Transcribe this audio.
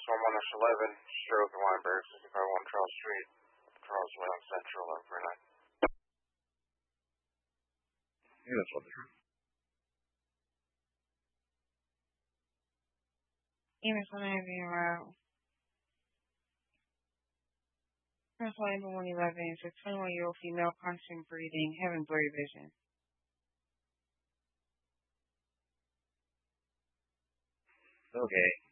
11, Stroke and Weinberg, 6501 Charles Street, Charles Wayne Central, 1149. Yeah, that's what they're. Emerson Avenue Road. Principal Number 111 is a 21-year-old female constant breathing, having blurry vision. Okay.